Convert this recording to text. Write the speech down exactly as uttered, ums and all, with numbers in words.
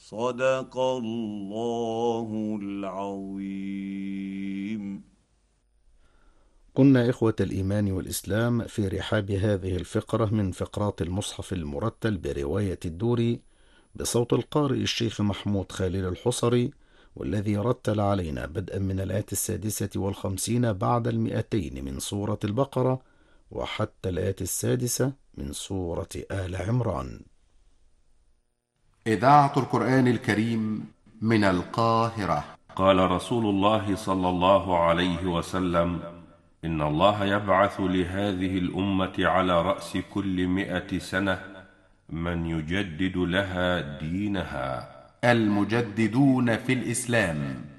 صدق الله العظيم. كنا إخوة الإيمان والإسلام في رحاب هذه الفقرة من فقرات المصحف المرتل برواية الدوري بصوت القارئ الشيخ محمود خالد الحصري، والذي رتل علينا بدءا من الآية السادسة والخمسين بعد المئتين من سورة البقرة وحتى الآية السادسة من سورة آل عمران. إذاعة القرآن الكريم من القاهرة. قال رسول الله صلى الله عليه وسلم: إن الله يبعث لهذه الأمة على رأس كل مئة سنة من يجدد لها دينها. المجددون في الإسلام